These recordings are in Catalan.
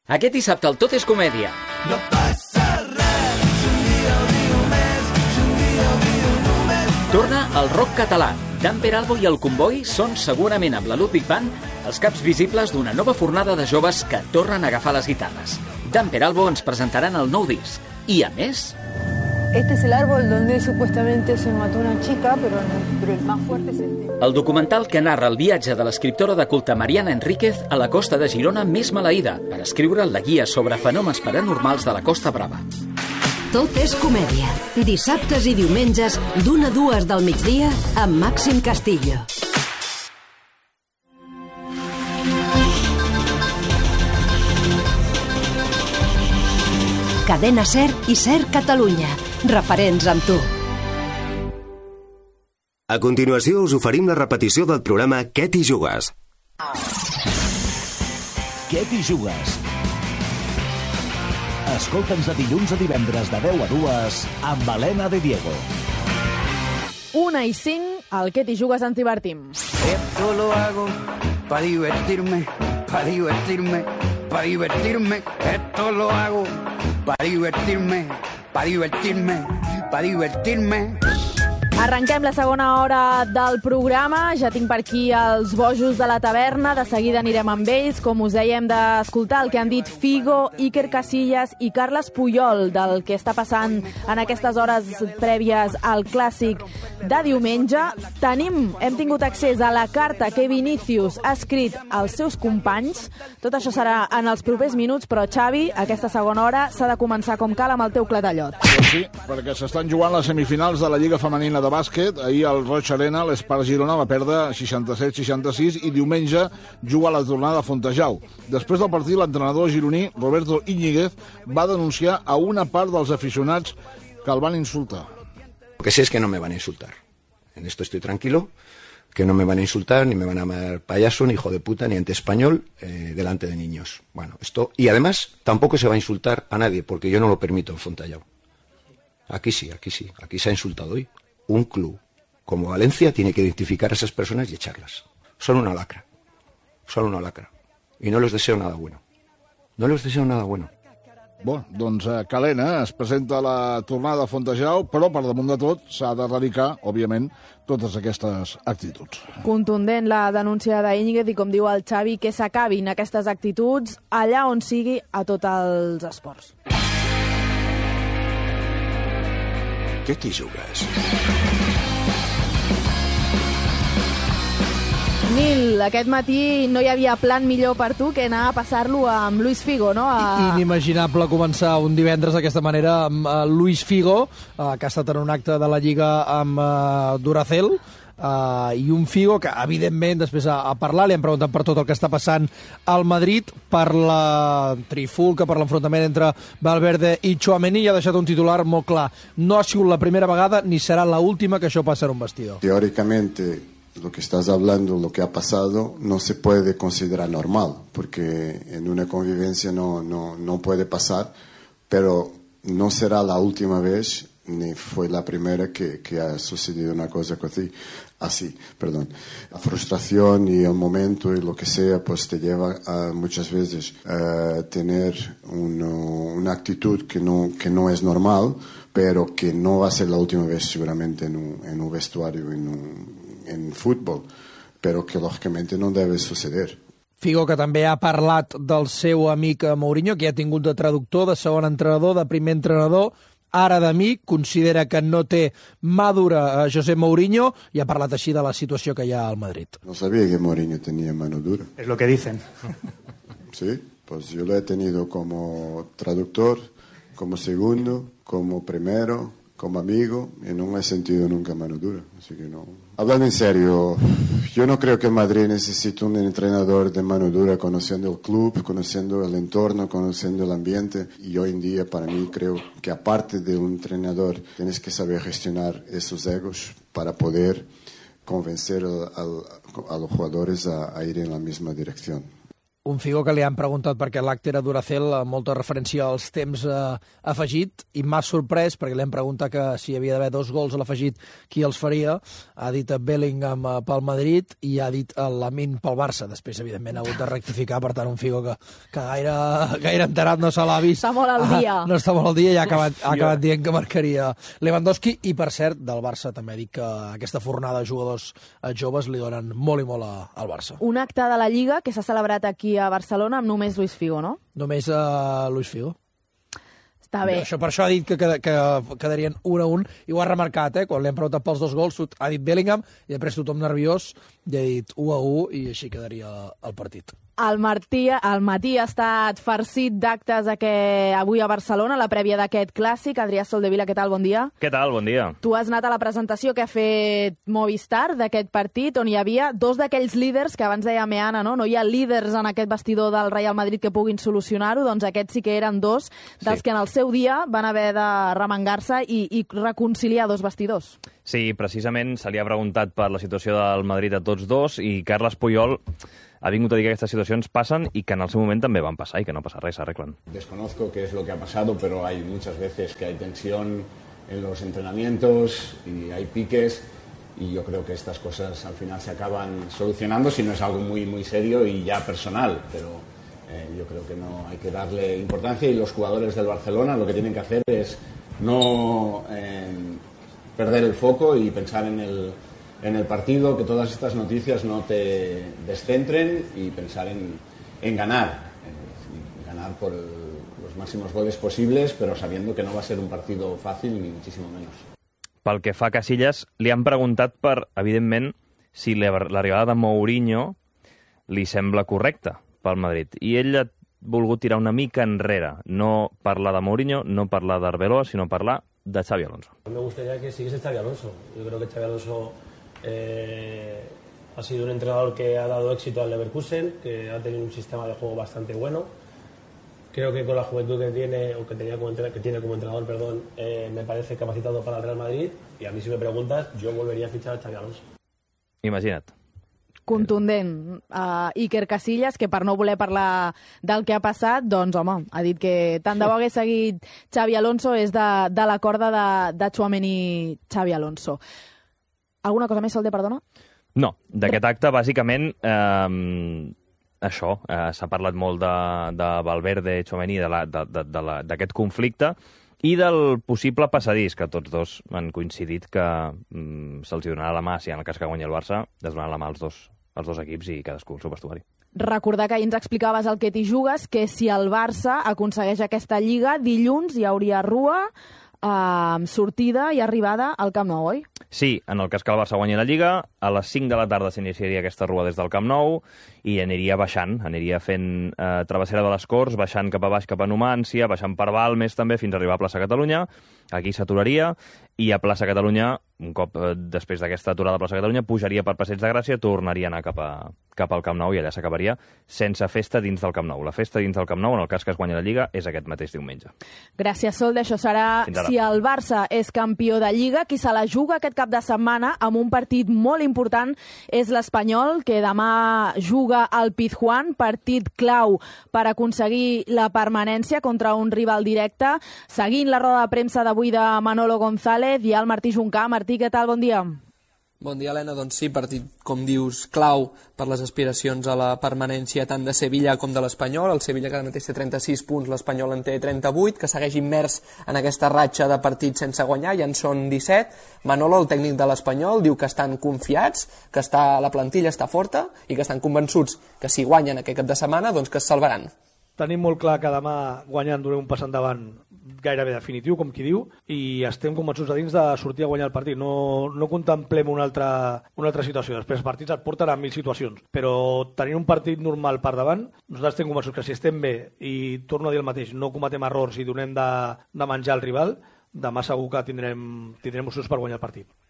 Aquest dissabte el Tot és Comèdia. No passa res, si un dia ho diu més, si un dia ho diu només. Torna el rock català. Dan Peralbo i el Comboi són segurament amb la Ludwig Band els caps visibles d'una nova fornada de joves que tornen a agafar les guitarres. Dan Peralbo ens presentaran el nou disc. I a més... Este es el árbol donde supuestamente se mató una chica, pero el más fuerte es este. El documental que narra el viatge de l'escriptora de culte Mariana Enríquez a la costa de Girona més maleïda per escriure la guia sobre fenòmens paranormals de la Costa Brava. Tot és comèdia. Dissabtes i diumenges, d'1 a 2 del migdia, amb Màxim Castillo. Cadena SER i SER Catalunya. Referents amb tu. A continuació us oferim la repetició del programa Què t'hi jugues? Què t'hi jugues? Escolta'ns de dilluns a divendres de 10 a 2 amb Helena de Diego. 1:05, al Què t'hi jugues en divertim. Esto lo hago para divertirme, para divertirme, para divertirme. Esto lo hago para divertirme, para divertirme, para divertirme. Arrenquem la segona hora del programa. Ja tinc per aquí els bojos de la taverna. De seguida anirem amb ells. Com us dèiem, d'escoltar el que han dit Figo, Iker Casillas i Carles Puyol del que està passant en aquestes hores prèvies al clàssic de diumenge. Hem tingut accés a la carta que Vinícius ha escrit als seus companys. Tot això serà en els propers minuts, però Xavi, aquesta segona hora s'ha de començar com cal amb el teu clatallot. Sí, perquè s'estan jugant les semifinals de la Lliga Femenina de bàsquet. Ahir al Roig Arena l'Espart Girona va perdre 67-66 i diumenge juga a la tornada a Fontejau. Després del partit, l'entrenador gironí Roberto Íñiguez va denunciar a una part dels aficionats que el van insultar. Lo que sé es que no me van a insultar. En esto estoy tranquilo, que no me van a insultar, ni me van a llamar payaso, ni hijo de puta, ni antiespañol, delante de niños. Bueno, esto... Y además, tampoco se va a insultar a nadie, porque yo no lo permito en Fontejau. Aquí sí, aquí se ha insultado hoy. Un club como Valencia tiene que identificar a esas personas y echarlas. Son una lacra. Y no les deseo nada bueno. Bon, doncs Calena es presenta a la tornada a Fontejau, però per damunt de tot s'ha d'erradicar, òbviament, totes aquestes actituds. Contundent la denúncia d'Íñiguez i, com diu el Xavi, que s'acabin aquestes actituds allà on sigui a tots els esports. Què t'hi jugues? Nil, aquest matí no hi havia plan millor per tu que anar a passar-lo amb Luis Figo, no? Inimaginable començar un divendres d'aquesta manera amb Luis Figo, que ha estat en un acte de la Lliga amb Duracell, i un Figo que, evidentment, després a parlar, li han preguntat per tot el que està passant al Madrid, per la trifulca, per l'enfrontament entre Valverde i Tchouaméni, i ha deixat un titular molt clar. No ha sigut la primera vegada ni serà l'última que això passa en un vestidor. Teóricamente, lo que estás hablando, lo que ha pasado, no se puede considerar normal, porque en una convivencia no puede pasar, pero no será la última vez ni fue la primera que ha sucedido una cosa así. La frustración y el momento y lo que sea, pues te lleva a muchas veces a tener una actitud que no es normal, pero que no va a ser la última vez seguramente en un vestuario, en fútbol, pero que lógicamente no debe suceder. Figo, que també ha parlat del seu amic Mourinho, que ha tingut de traductor, de segon entrenador, de primer entrenador, ara d'amic, considera que no té mà dura a José Mourinho i ha parlat així de la situació que hi ha al Madrid. No sabía que Mourinho tenía mano dura. Es lo que dicen. Sí, pues yo lo he tenido como traductor, como segundo, como primero, como amigo, y no he sentido nunca mano dura, así que no. Hablando en serio, yo no creo que el Madrid necesite un entrenador de mano dura, conociendo el club, conociendo el entorno, conociendo el ambiente, y hoy en día para mí creo que aparte de un entrenador tienes que saber gestionar esos egos para poder convencer a los jugadores a ir en la misma dirección. Un Figo que li han preguntat perquè l'acte era Duracell, amb molta referència als temps afegit, i m'ha sorprès perquè li han preguntat que si hi havia d'haver 2 gols a l'afegit, qui els faria. Ha dit Bellingham pel Madrid i ha dit Lamine pel Barça. Després, evidentment, ha hagut de rectificar, per tant, un Figo que gaire enterat no se l'ha vist. Està molt al dia. No està molt al dia i ha acabat dient que marcaria Lewandowski. I, per cert, del Barça també ha dit que aquesta fornada de jugadors joves li donen molt i molt al Barça. Un acte de la Lliga que s'ha celebrat aquí a Barcelona amb només Luis Figo, no? Només Luis Figo. Està bé. Per això ha dit que quedarien 1-1, i ho ha remarcat, quan li han preguntat pels 2 gols, ha dit Bellingham, i després tothom nerviós, i ha dit 1-1, i així quedaria el partit. El matí ha estat farcit d'actes avui a Barcelona, la prèvia d'aquest clàssic. Adrià Soldevila, què tal? Bon dia. Què tal? Bon dia. Tu has anat a la presentació que ha fet Movistar d'aquest partit, on hi havia 2 d'aquells líders que abans deia Meana, no? No hi ha líders en aquest vestidor del Real Madrid que puguin solucionar-ho, doncs aquests sí que eren 2 dels que en el seu dia van haver de remengar-se i reconciliar 2 vestidors. Sí, precisament se li ha preguntat per la situació del Madrid a tots 2 i Carles Puyol ha vingut a dir que aquestes situacions passen y que en el seu moment també van passar y que no pasa res, s'arreglen. Desconozco qué es lo que ha pasado, pero hay muchas veces que hay tensión en los entrenamientos y hay piques y yo creo que estas cosas al final se acaban solucionando si no es algo muy, muy serio y ya personal, pero yo creo que no hay que darle importancia y los jugadores del Barcelona lo que tienen que hacer es no perder el foco y pensar en el partido, que todas estas noticias no te descentren y pensar en ganar por los máximos goles posibles, pero sabiendo que no va a ser un partido fácil ni muchísimo menos. Pel que fa a Casillas, li han preguntat per, evidentment, si l'arribada de Mourinho li sembla correcta pel Madrid. I ell ha volgut tirar una mica enrere, no parlar de Mourinho, no parlar d'Arbeloa, sinó parlar de Xavi Alonso. Me gustaría que siguiese Xavi Alonso. Yo creo que Xavi Alonso ha sido un entrenador que ha dado éxito al Leverkusen, que ha tenido un sistema de juego bastante bueno. Creo que con la juventud que tiene, o que tiene como entrenador, perdón, me parece capacitado para el Real Madrid. Y a mí, si me preguntas, yo volvería a fichar a Xavi Alonso. Imagina't. Contundent. Iker Casillas, que per no voler parlar del que ha passat, doncs, home, ha dit que tant de bo hagués seguit Xavi Alonso és de la corda de Tchouaméni Xavi Alonso. Alguna cosa més, Solde, perdona? No, d'aquest acte, bàsicament, això, s'ha parlat molt de Valverde, Tchouaméni, d'aquest conflicte i del possible passadís, que tots 2 han coincidit que se'ls donarà la mà, si en el cas que guanyi el Barça, es donarà la mà als dos equips i cadascú el seu vestuari. Recordar que ahir ens explicaves el que t'hi jugues, que si el Barça aconsegueix aquesta Lliga, dilluns hi hauria rua, sortida i arribada al Camp Nou, oi? Sí, en el cas que el Barça guanyi la Lliga, a les 5 de la tarda s'iniciaria aquesta rua des del Camp Nou i aniria baixant, aniria fent travessera de les Corts, baixant cap a baix, cap a Numància, baixant per Balmes també, fins a arribar a Plaça Catalunya. Aquí s'aturaria i a Plaça Catalunya, un cop després d'aquesta aturada a Plaça Catalunya, pujaria per Passeig de Gràcia, tornaria a anar cap al Camp Nou i allà s'acabaria sense festa dins del Camp Nou. La festa dins del Camp Nou, en el cas que es guanyi la Lliga, és aquest mateix diumenge. Gràcies, Solde. Això serà si el Barça és campió de Lliga. Qui se la juga aquest cap de setmana amb un partit molt important és l'Espanyol, que demà juga al Pizjuán, partit clau per aconseguir la permanència contra un rival directe. Seguint la roda de premsa d'avui de Manolo González i el Martí Juncà. Martí, què tal? Bon dia. Bon dia, Helena. Doncs sí, partit, com dius, clau per les aspiracions a la permanència tant de Sevilla com de l'Espanyol. El Sevilla, que ara mateix té 36 punts, l'Espanyol en té 38, que segueix immers en aquesta ratxa de partits sense guanyar, ja en són 17. Manolo, el tècnic de l'Espanyol, diu que estan confiats, que la plantilla està forta i que estan convençuts que si guanyen aquest cap de setmana, doncs que es salvaran. Tenim molt clar que demà guanyant donem un pas endavant gairebé definitiu, com qui diu, i estem convençuts a dins de sortir a guanyar el partit. No contemplem una altra situació. Després els partits et porten a 1000 situacions, però tenint un partit normal per davant, nosaltres estem convençuts que si estem bé, i torno a dir el mateix, no cometem errors i donem de menjar al rival, demà segur que tindrem opcions per guanyar el partit.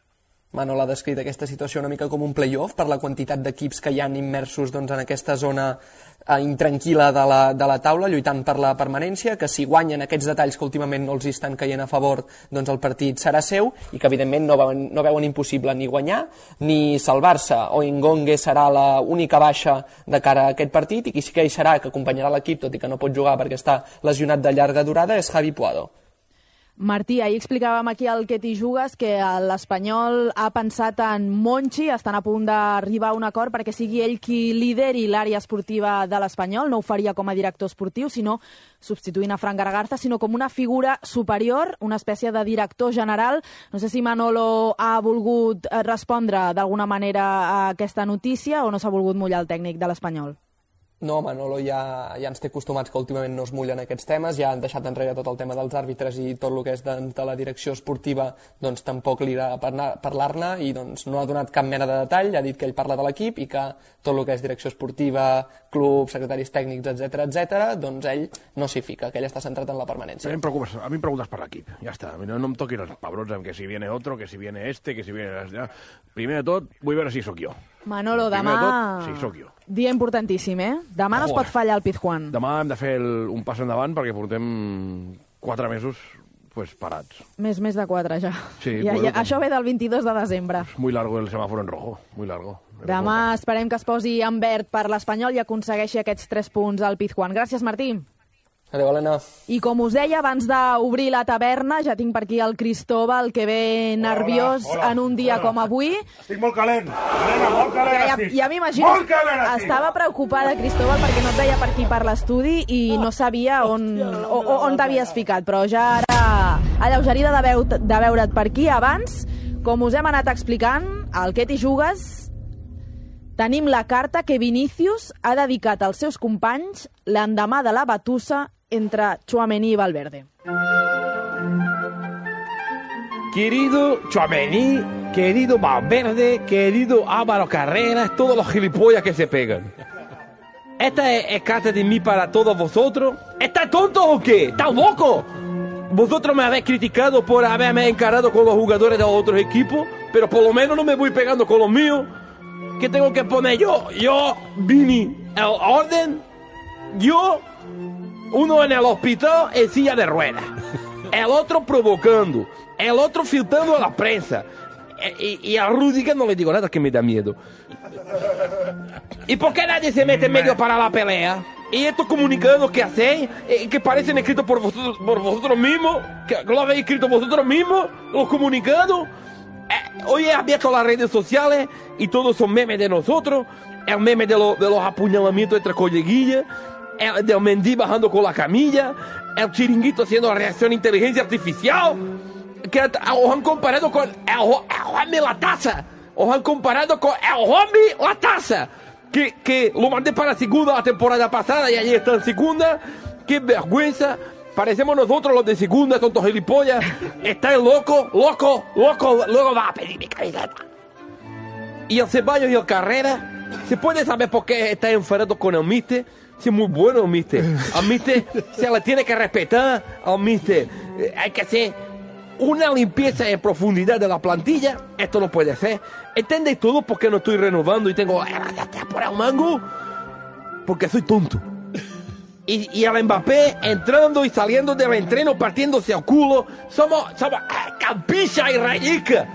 Manol ha descrit aquesta situació una mica com un play-off per la quantitat d'equips que hi han immersos doncs, en aquesta zona intranquil·la de la taula, lluitant per la permanència, que si guanyen aquests detalls que últimament no els estan caient a favor, doncs el partit serà seu i que evidentment no veuen impossible ni guanyar ni salvar-se. Oingongue serà l'única baixa de cara a aquest partit i qui sí que hi serà, que acompanyarà l'equip, tot i que no pot jugar perquè està lesionat de llarga durada, és Javi Puado. Martí, ahir explicàvem aquí al Que t'hi jugues que l'Espanyol ha pensat en Monchi, estan a punt d'arribar a un acord perquè sigui ell qui lideri l'àrea esportiva de l'Espanyol, no ho faria com a director esportiu, sinó substituint a Fran Garagarza, sinó com una figura superior, una espècie de director general. No sé si Manolo ha volgut respondre d'alguna manera a aquesta notícia o no s'ha volgut mullar el tècnic de l'Espanyol. No, Manolo ja ens té acostumats que últimament no es mullen aquests temes, ja han deixat enrere tot el tema dels àrbitres i tot el que és de la direcció esportiva, doncs tampoc li agrada parlar-ne i doncs no ha donat cap mena de detall, ha dit que ell parla de l'equip i que tot el que és direcció esportiva, club, secretaris tècnics, etc, doncs ell no s'hi fica, que ell està centrat en la permanència. A mi em preguntes per l'equip, ja està, no em toquin els pebrots amb que si viene otro, que si viene este, que si viene... Primer de tot, vull veure si sóc jo. Manolo, demà... Sí, sóc jo. Dia importantíssim, eh? Demà no es pot fallar el Pizjuán. Demà hem de fer un pas endavant perquè portem 4 mesos parats. Més de 4, ja. Sí, això ve del 22 de desembre. Muy largo el semàforo en rojo, muy largo. Demà esperem que es posi en verd per l'Espanyol i aconsegueixi aquests 3 punts al Pizjuán. Gràcies, Martí. Adéu, Helena. I com us deia, abans d'obrir la taverna, ja tinc per aquí el Cristóbal, que ve nerviós en un dia com avui. Estic molt calent, Helena, molt calent estic. Ja m'imagino, estava preocupada, Cristóbal, perquè no et veia per aquí per l'estudi i no sabia on t'havies ficat, però ja ara alleugerida de veure't per aquí. Abans, com us hem anat explicant, al Que t'hi jugues, tenim la carta que Vinícius ha dedicat als seus companys l'endemà de la batussa entre Tchouaméni y Valverde. Querido Tchouaméni, querido Valverde, querido Álvaro Carreras, todos los gilipollas que se pegan. Esta es carta de mí para todos vosotros. ¿Estáis tontos o qué? ¿Estáis locos? Vosotros me habéis criticado por haberme encarado con los jugadores de los otros equipos, pero por lo menos no me voy pegando con los míos. ¿Qué tengo que poner yo? Yo, Vini, el orden. Yo, uno en el hospital en silla de ruedas. El otro provocando. El otro filtrando a la prensa. Y a Rüdiger no le digo nada que me da miedo. ¿Y por qué nadie se mete en medio para la pelea? ¿Y estos comunicados que hacéis, que parecen escritos por vosotros mismos? ¿Que lo habéis escrito vosotros mismos? ¿Los comunicados? Hoy he abierto las redes sociales y todos son memes de nosotros. El meme de los apuñalamientos entre coleguillas, el del Mendy bajando con la camilla, el Chiringuito haciendo la reacción de inteligencia artificial, que os han comparado con el Juanmi La Taza. Os han comparado con el Juanmi La Taza, que lo mandé para la segunda la temporada pasada y allí está en segunda. ¡Qué vergüenza! Parecemos nosotros los de segunda, tontos gilipollas. Estáis loco, luego va a pedir mi camiseta. Y el Ceballos y el Carrera, ¿se puede saber por qué está enfadado con el míster? Sí, muy bueno el míster. Al míster se le tiene que respetar, al míster. Hay que hacer una limpieza en profundidad de la plantilla. Esto no puede ser. ¿Entendéis todo por qué no estoy renovando y tengo por el mango? Porque soy tonto. Y el Mbappé entrando y saliendo del entreno, partiéndose el culo. Somos campicha y rayica.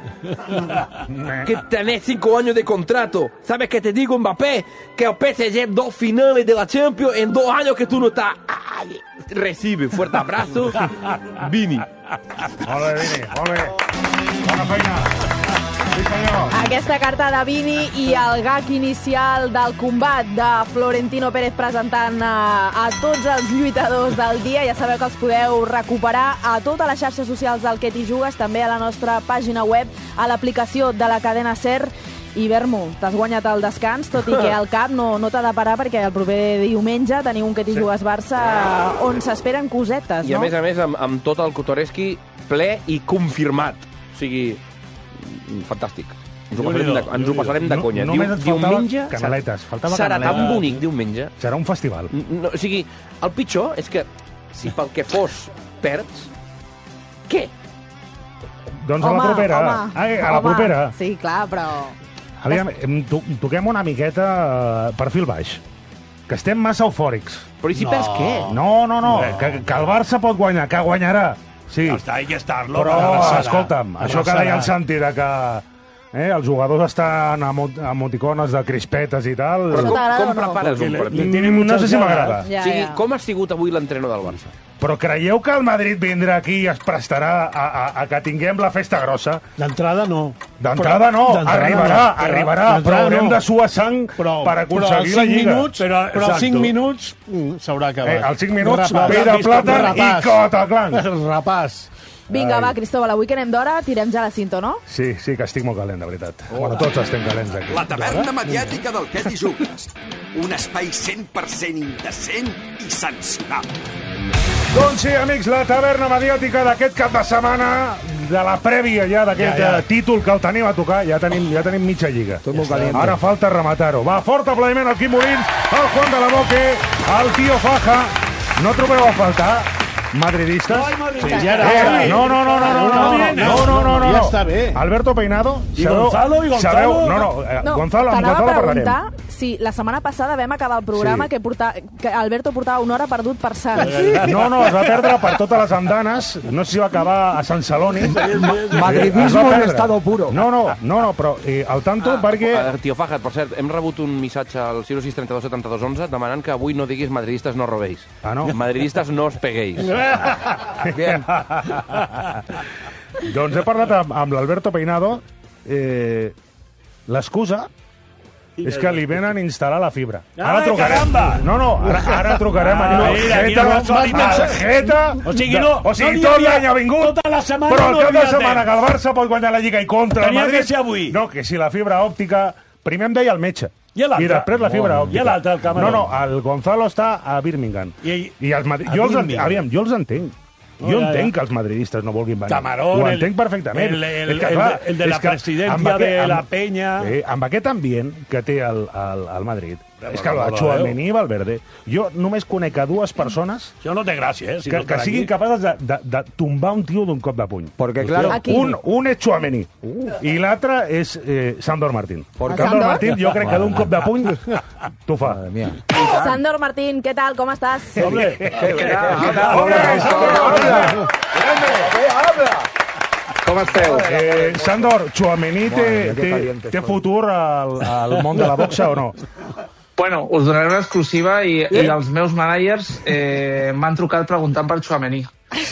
Que tenés 5 años de contrato. ¿Sabes qué te digo, Mbappé? Que el PSG 2 finales de la Champions en 2 años que tú no estás. Ay, recibe, fuerte abrazo. Vini. Molt bé, Vini, molt bé. Bona feina. Sí, senyor. Aquesta carta de Vini i el gag inicial del combat de Florentino Pérez presentant a tots els lluitadors del dia. Ja sabeu que els podeu recuperar a totes les xarxes socials del Que t'hi jugues, també a la nostra pàgina web, a l'aplicació de la cadena SER. I Bermo, t'has guanyat el descans, tot i que el cap no t'ha de parar perquè el proper diumenge teniu un Que t'hi jugues Barça on s'esperen cosetes, no? I a més, amb tot el Kotoreski ple i confirmat. O sigui, fantàstic. Ens ho passarem de conya. Només et faltava canaletes. Serà tan bonic diumenge. Serà un festival. O sigui, el pitjor és que si pel que fos perds, què? Doncs a la propera. A la propera. Sí, clar, però... Aviam, toquem una miqueta perfil baix. Que estem massa eufòrics. Però i si perds què? No. Que el Barça pot guanyar, que guanyarà. Sí. Hay que estar-lo. Però, escolta'm, això que deia el Santi de que els jugadors estan amb emoticones de crispetes i tal... Però com prepares un partit? No sé si m'agrada. O sigui, com ha sigut avui l'entrenador del Barça? Però creieu que el Madrid vindrà aquí i es prestarà a que tinguem la festa grossa? D'entrada no. D'entrada no, arribarà, però haurem de suar sang per aconseguir la Lliga. Però als 5 minuts s'haurà acabat. Als 5 minuts, pell de plàtan i Cotaclan. Rapàs. Vinga, va, Cristóbal, avui que anem d'hora, tirem ja la cinta, no? Sí, que estic molt calent, de veritat. Bueno, tots estem calents aquí. La taverna mediàtica del Què t'hi jugues. Un espai 100% indecent i censurable. Doncs sí, amics, la taverna mediàtica d'aquest cap de setmana, de la prèvia ja d'aquest títol que el tenim a tocar, ja tenim mitja lliga. Tot molt caliente. Ara falta rematar-ho. Va, fort aplaudiment al Quim Molins, al Juan de la Boque, al Tío Faja. No trobeu a faltar madridistes? No. Ja està bé. Alberto Peinado. I Gonzalo? Gonzalo, amb Gonzalo parlarem. Sí, la setmana passada vam acabar el programa que Alberto portava una hora perdut per Sants. No, es va perdre per totes les andanes. No sé si va acabar a Sant Celoni. Madridismo en estado puro. No, però al tanto perquè... Tio Fajat, per cert, hem rebut un missatge al 0632 72 11 demanant que avui no diguis madridistes no robéis. Ah, no? Madridistes no os peguéis. Bien. Doncs he parlat amb l'Alberto Peinado. L'excusa és que li venen a instal·lar la fibra. Ara trucarem. Ara trucarem a Jeta. O sigui, tot l'any ha vingut, però el cap de setmana que el Barça pot guanyar la Lliga i contra el Madrid... Tenia que ser avui. No, que si la fibra òptica... Primer em deia el metge. I després la fibra òptica. I l'altre, el Camarón. No, el Gonzalo està a Birmingham. Jo els entenc. Jo entenc que els madridistes no vulguin venir. Camarón, ho entenc perfectament. El de la presidència de la Peña... Amb aquest ambient que té el Madrid, és que Tchouaméni i Valverde, jo només conec a dues persones... Això no té gràcia, que siguin capaces de tombar un tio d'un cop de puny. Perquè, claro... Un és Tchouaméni i l'altre és Sandor Martín. Sandor Martín, jo crec que d'un cop de puny t'ho fa. Sandor Martín, què tal? Com estàs? Hombre, Com esteu? Sandor, Tchouaméni té futur al món de la boxa o no? Bueno, us donaré una exclusiva i els meus managers m'han trucat preguntant per Tchouaméni.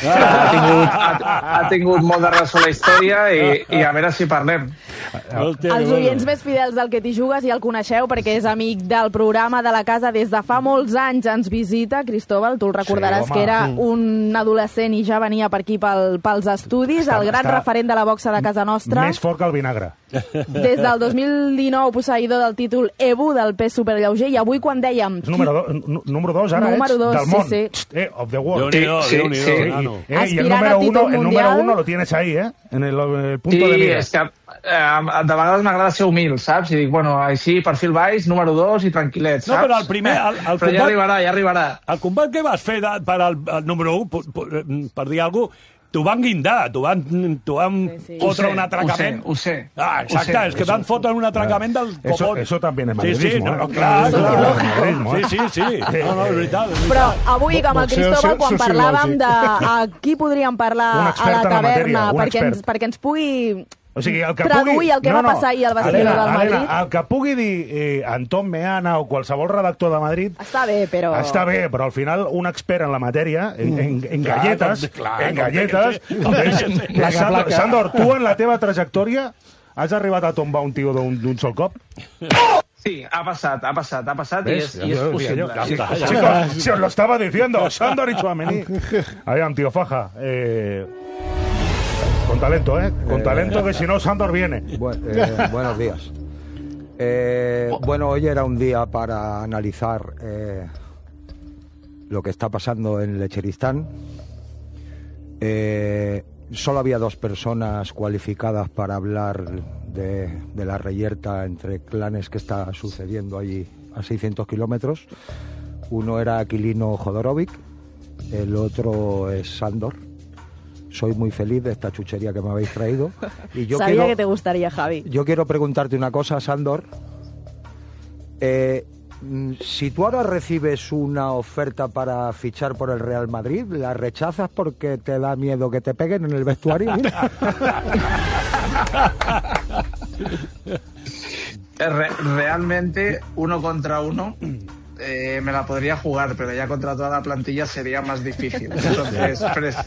Ha tingut molt de ressò la història i a veure si parlem. Els oients més fidels del Que t'hi jugues ja el coneixeu perquè és amic del programa de la casa des de fa molts anys. Ens visita, Cristóbal, tu el recordaràs que era un adolescent i ja venia per aquí pels estudis, el gran referent de la boxa de casa nostra. Més fort que el vinagre. Des del 2019 posseïdor del títol EBU del pes superlleuger, i avui quan dèiem... Número 2, ara ets del món. Of the world. Sí. Y el número uno lo tienes ahí, en el punto de mira. És que de vegades m'agrada ser humil, saps? I dic, bueno, així, perfil baix, número 2 i tranquil·let, saps? No, però el primer... Però ja arribarà. El combat que vas fer per al número 1, per dir alguna cosa, t'ho van guindar, t'ho van fotre un atracament. Ho sé. Exacte, és que van fotre un atracament del copón. Eso también es madridismo. Sí, clar. Sí. No, és veritat. Però avui, com el Cristóbal, quan parlàvem de a qui podríem parlar a la taverna perquè ens pugui... O sigui, traduir el que va passar ahir al vestidor del Madrid. El que pugui dir Antón Meana o qualsevol redactor de Madrid... Està bé, però al final un expert en la matèria, en galletes... Sandor, tu en la teva trajectòria has arribat a tombar un tio d'un sol cop? Sí, ha passat i és possible. Chicos, se os lo estaba diciendo, Sandor y Tchouaméni. Aviam, tío Faja, con talento, con talento, que si no Sandor viene. Buenos días. Bueno, hoy era un día para analizar lo que está pasando en Lecheristán. Solo había dos personas cualificadas para hablar de la reyerta entre clanes que está sucediendo allí a 600 kilómetros. Uno era Aquilino Jodorovic, el otro es Sandor. soy muy feliz de esta chuchería que me habéis traído. Y yo Sabía que te gustaría, Javi. Yo quiero preguntarte una cosa, Sándor. Si tú ahora recibes una oferta para fichar por el Real Madrid, ¿la rechazas porque te da miedo que te peguen en el vestuario? Realmente, 1 contra 1 me la podría jugar, pero ya contra toda la plantilla seria más difícil. Entonces,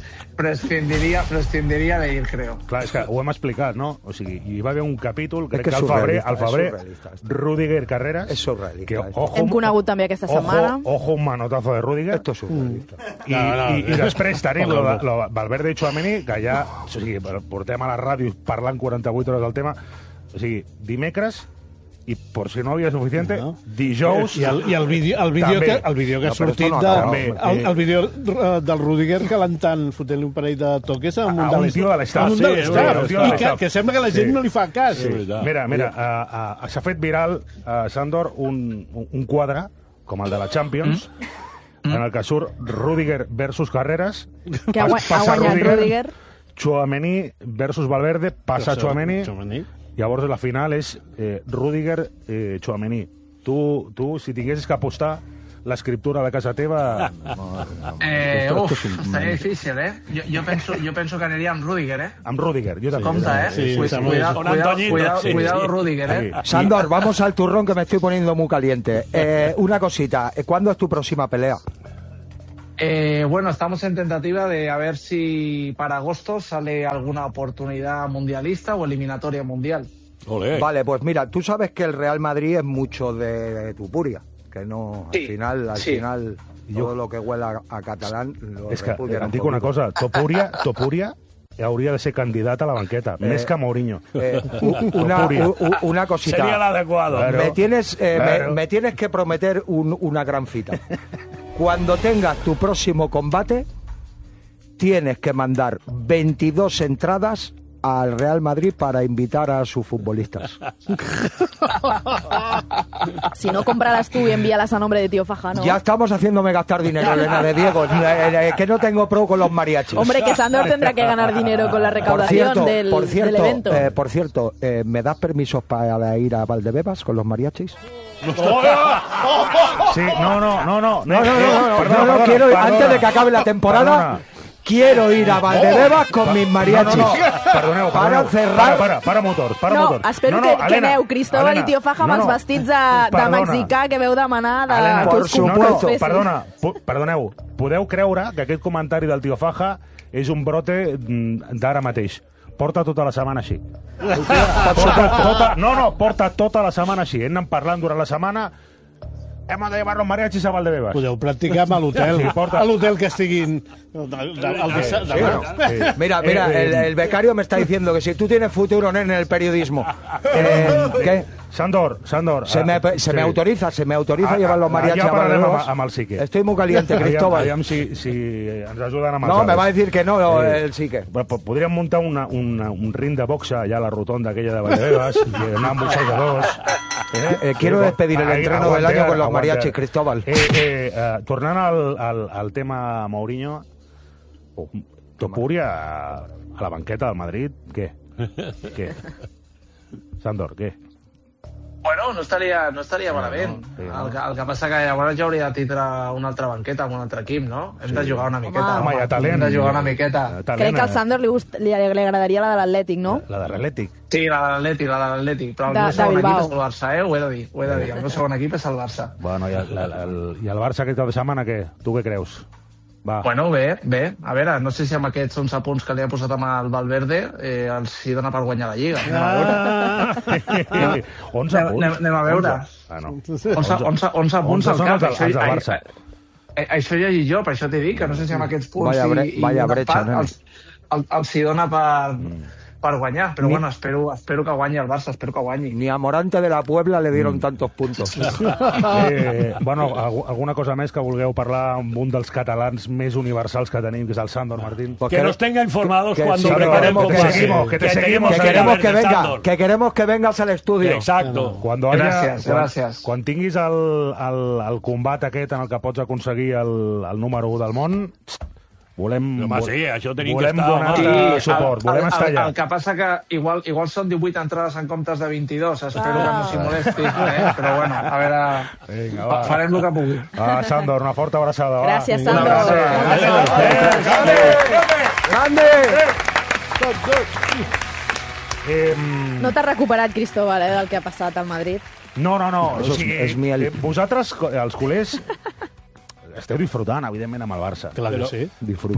prescindiria de ir, creo. Clar, és que ho hem explicat, no? O sigui, hi va haver un capítol, crec que al surrealista, febrer, Rüdiger Carreras, és surrealista. Que, ojo, Hem conegut també aquesta setmana. Ojo, un manotazo de Rüdiger. Esto és surrealista. I després tenim Valverde i Tchouaméni, que ja, o sigui, portem a la ràdio parlant 48 hores del tema, o sigui, dimecres, i per si no havia suficiente, dijous... I el vídeo que ha sortit el vídeo del Rüdiger calentant, fotent-li un parell de toques a un tio de l'Estat. Que sembla que la gent no li fa cas. Mira, s'ha fet viral, Sándor, un quadre, com el de la Champions, en el que surt Rüdiger versus Carreras, Que ha guanyat Rüdiger. Tchouaméni versus Valverde, passa Tchouaméni. Llavors la final és Rüdiger Tchouaméni. Tu, si tinguessis que apostar l'escriptura de casa teva... Estaria difícil, Jo penso que aniria amb Rüdiger, Amb Rüdiger, jo també. Compte, Cuidado, Rüdiger, Sándor, vamos al turrón que me estoy poniendo muy caliente. Una cosita, ¿cuándo es tu próxima pelea? Bueno, estamos en tentativa de a ver si para agosto sale alguna oportunidad mundialista o eliminatoria mundial. Olé. Vale, pues mira, tú sabes que el Real Madrid es mucho de Tupuria, que no, al final todo lo que huela a catalán lo és que et dic una cosa, Topuria hauria de ser candidat a la banqueta, més que Mourinho. Una cosita. Sería el adecuado. Me tienes que prometer una gran cita. Cuando tengas tu próximo combate, tienes que mandar 22 entradas al Real Madrid para invitar a sus futbolistas. Si no, cómpralas tú y envíalas a nombre de Tío Faja, ¿no? Ya estamos haciéndome gastar dinero, Elena de Diego. Que no tengo pro con los mariachis. Hombre, que Sándor tendrá que ganar dinero con la recaudación del evento. Por cierto, ¿me das permisos para ir a Valdebebas con los mariachis? Sí, no. Perdona, quiero, antes de que acabe la temporada... Quiero ir a Valdebebas con mis mariachis. Perdoneu. Para cerrar... Para motors. Espero que aneu, Cristóbal i Tío Faja, amb els vestits de mexicà que veu demanar que us supuesto. Perdoneu. Podeu creure que aquest comentari del Tío Faja és un brote d'ara mateix. Porta tota la setmana així. Porta tota la setmana així. Hem anat parlant durant la setmana. Hem de llevar los mariachis a Valdebebas. Podeu practicar a l'hotel. A l'hotel que estiguin... Mira, el becario me está diciendo que si tú tienes futuro en el periodismo... ¿Qué? Sándor. Se me autoriza llevar los mariachis a Valdebebas. Amb el Sique. Estoy muy caliente, Cristóbal. Aviam si ens ajuden amb els No, me va a decir que no, el Sique. Podríem muntar un ring de boxa allà a la rotonda aquella de Valdebebas i anar amb boxejadors. Quiero despedir el entreno del año con los mariachis, Cristóbal. Tornant al tema Mourinho, Topuria a la banqueta del Madrid, què? Sándor, què? Bueno, no estaria malament. El que passa que llavors ja hauria de tindre una altra banqueta amb un altre equip, no? Hem de jugar una miqueta. Home, hi ha talent. Hem de jugar una miqueta. Crec que al Sándor li agradaria la de l'Atlètic, no? La de l'Atlètic? Sí, la de l'Atlètic. Però el meu segon equip és el Barça, ho he de dir. El meu segon equip és el Barça. Bueno, i el Barça aquest cap de setmana, què? Tu què creus? Va. Bueno, bé. A veure, no sé si amb aquests 11 punts que li ha posat amb el Valverde els hi dona per guanyar la Lliga. Anem a veure. 11 punts? Anem a veure. 11 punts al cap. Això ja i jo, per això t'he dit que no sé si amb aquests punts vaya brecha, els hi dona per guanyar, però bueno, espero que guanyi el Barça, espero que guanyi. Ni a Morante de la Puebla le dieron tantos puntos. Bueno, alguna cosa més que vulgueu parlar amb un dels catalans més universals que tenim, que és el Sándor Martín? Que nos tenga informados cuando preparemos que te seguimos, que queremos que vengas al estudio. Exacto. Gràcies. Quan tinguis el combat aquest en el que pots aconseguir el número 1 del món, això tenim que volem estar... donar suport, volem estar allà. El que passa que igual són 18 entrades en comptes de 22. Espero que no s'hi molesti, però bueno, a veure, farem el que pugui. Sandor, una forta abraçada. Gràcies, Sandor. Grande! No t'has recuperat, Cristóbal, del que ha passat al Madrid? No. O sigui, vosaltres, els culers, esteu disfrutant, evidentment, amb el Barça. Clar que sí.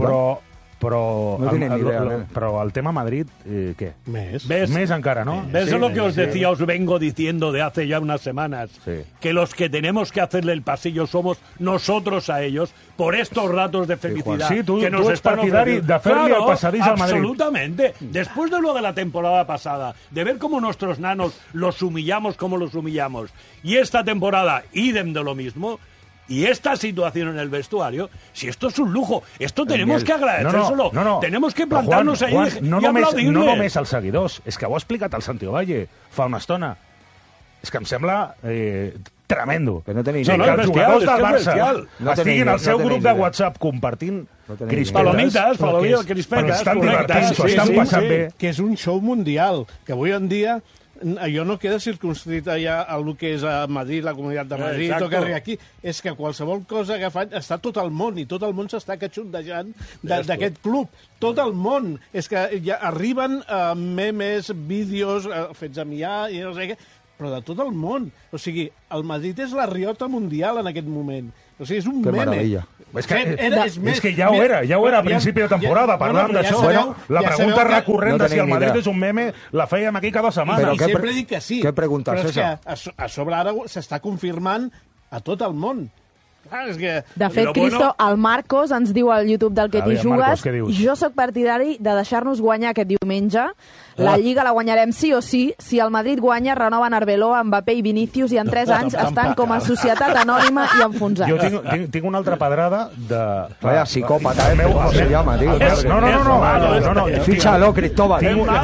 Però no tienen ni idea. Pero el tema Madrid, ¿qué? Més encara, ¿no? ¿Ves lo que os decía, os vengo diciendo de hace ya unas semanas? Sí. Que los que tenemos que hacerle el pasillo somos nosotros a ellos por estos ratos de felicidad Sí, que nos están partidari ofreciendo. de fer-li el passadís al Madrid. Absolutamente. Después de lo de la temporada pasada, de ver cómo nuestros nanos los humillamos como los humillamos, y esta temporada, idem de lo mismo. Y esta situación en el vestuario, si esto es un lujo, esto tenemos que agradecérselo. No. Tenemos que plantarnos ahí y aplaudirle. No només als seguidors, és que ho ha explicat el Santi Valle fa una estona. És que em sembla tremendo. Que no tenim que els jugadors del Barça estiguin al seu grup de WhatsApp compartint palomites, crispetes, estan divertint, s'ho estan passant bé. Que és un show mundial, que avui en dia allò no queda circunscrit ja a el que és a Madrid, la Comunitat de Madrid, tot que arriba aquí. És que qualsevol cosa que fan està tot el món, i tot el món s'està catxondejant d'aquest club. Tot el món. És que ja arriben memes, vídeos fets a miar i no sé què, però de tot el món. O sigui, el Madrid és la riota mundial en aquest moment. O sigui, és un meme. Meravella. És que ja ho era a principi de temporada, parlant d'això. La pregunta recurrent de si el Madrid és un meme la fèiem aquí cada setmana. I sempre dic que sí. Què preguntes, César? Però és que a sobre ara s'està confirmant a tot el món. De fet, Cristo, el Marcos ens diu al YouTube del Que t'hi jugues: jo sóc partidari de deixar-nos guanyar aquest diumenge. La Lliga la guanyarem sí o sí. Si el Madrid guanya, renoven Arbeloa, Mbappé i Vinícius, i en 3 anys estan com a societat anònima i enfonsats. Jo tinc una altra pedrada de... Vaya psicòpata, ¿cómo se llama, tío? No. Fíchalo, Cristóbal.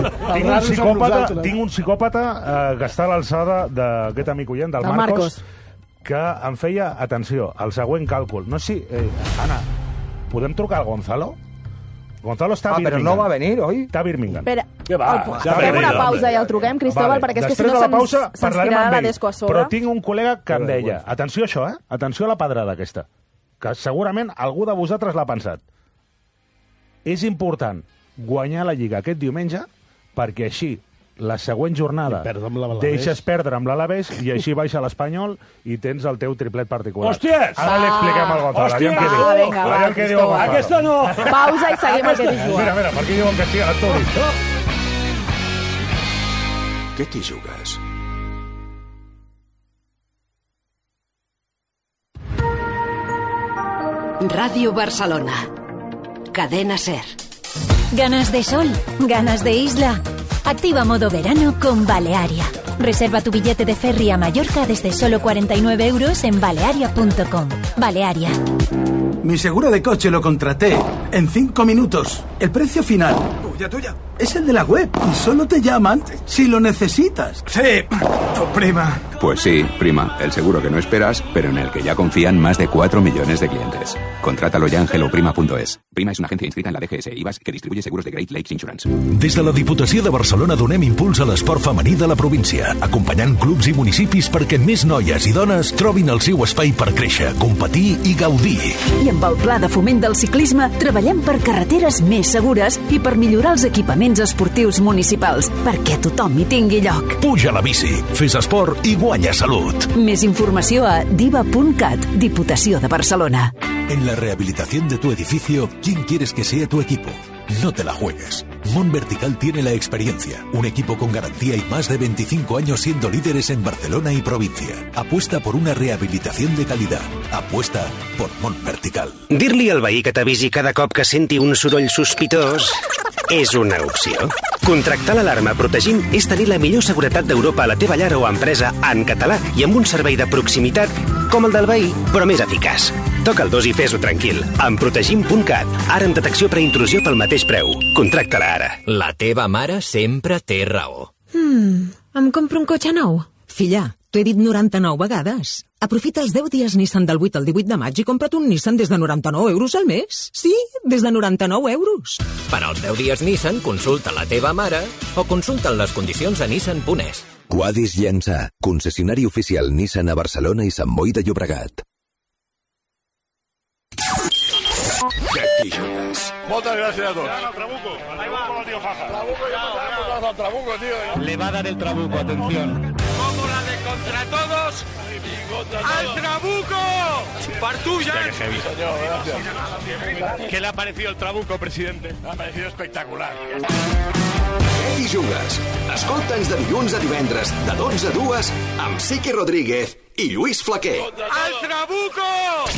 Tinc un psicòpata que està a l'alçada d'aquest amic oient, del Marcos, que em feia, atenció, el següent càlcul. No sé si... Anna, podem trucar al Gonzalo? Gonzalo està a Birmingham. Però no va venir, oi? Està a Birmingham. Espera, fem una pausa i el truquem, Cristóbal, perquè és que si no se'ns tirarà la desco a sobre. Però tinc un col·lega que em deia, atenció a això, atenció a la pedrada aquesta, que segurament algú de vosaltres l'ha pensat. És important guanyar la Lliga aquest diumenge perquè així la següent jornada deixes perdre amb l'Alavés i així baixa l'Espanyol i tens el teu triplet particular. Hòsties! Ara li expliquem al Gonzalo. Vinga, què diu el Gonzalo. Aquesta no! Pausa i seguim el Que t'hi jugues. Mira, per aquí diuen que sí, a l'Astúriz. Què t'hi jugues? Radio Barcelona. Cadena SER. Ganas de sol, ganas de isla. Activa modo verano con Balearia. Reserva tu billete de ferry a Mallorca desde solo 49 euros en balearia.com. Balearia. Mi seguro de coche lo contraté en 5 minutos. El precio final tuya. Es el de la web y solo te llaman si lo necesitas. Sí, tu prima. Pues sí, prima, el seguro que no esperas, pero en el que ya confían más de 4 millones de clientes. Contrátalo ya en helloprima.es. Prima es una agencia inscrita en la DGS IVAS que distribuye seguros de Great Lakes Insurance. Des de la Diputació de Barcelona donem impuls a l'esport femení de la província, acompanyant clubs i municipis perquè més noies i dones trobin el seu espai per créixer, competir i gaudir. I amb el Pla de Foment del Ciclisme treballem per carreteres més segures i per millorar els equipaments esportius municipals, perquè tothom hi tingui lloc. Puja a la bici, fes esport i guanya salut. Més informació a diva.cat, Diputació de Barcelona. En la rehabilitación de tu edificio, ¿quién quieres que sea tu equipo? No te la juegues. Mon Vertical tiene la experiencia, un equipo con garantía y más de 25 años siendo líderes en Barcelona y provincia. Apuesta por una rehabilitación de calidad. Apuesta por Mon Vertical. Dir-li al veí que t'avisi cada cop que senti un soroll sospitós és una opció. Contractar l'alarma Protegim és tenir la millor seguretat d'Europa a la teva llar o empresa en català i amb un servei de proximitat com el del veí, però més eficaç. Toca el 2 i fes-ho tranquil. Amb Protegim.cat. Ara amb detecció preintrusió pel mateix preu. Contracta-la ara. La teva mare sempre té raó. Em compro un cotxe nou? Filla, T'ho he dit 99 vegades. Aprofita els 10 dies Nissan del 8 al 18 de maig i compra't un Nissan des de 99 euros al mes. Sí, des de 99 euros. Per als 10 dies Nissan, consulta la teva mare o consulta les condicions a nissan.es. Quadis Llançà, concessionari oficial Nissan a Barcelona i Sant Boi de Llobregat. Aquí jugues. Moltes gràcies a tots. Trabuco. Trabuco, tío. Le va a dar el trabuco, atención. Como la de contra todos. ¡Al trabuco! ¡Partuya! ¿Qué le ha parecido el trabuco, presidente? Me ha parecido espectacular. Aquí jugues. Escolta'ns de dilluns a divendres, de 12 a 2, amb Sique Rodríguez i Lluís Flaquer. ¡Al trabuco!